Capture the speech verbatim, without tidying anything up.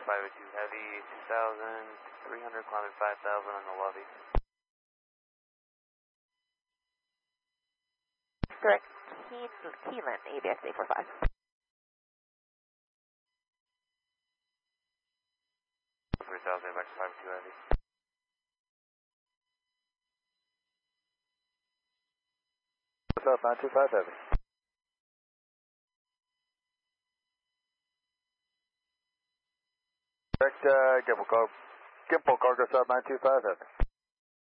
five oh two Heavy, two thousand, three hundred, climbing five thousand on the lobby. Direct Keen, Keeneland, A B X eight four five. three thousand, back to five oh two Heavy. South nine two five Heavy. Direct uh, Gimple, car, Gimple cargo South nine two five Heavy.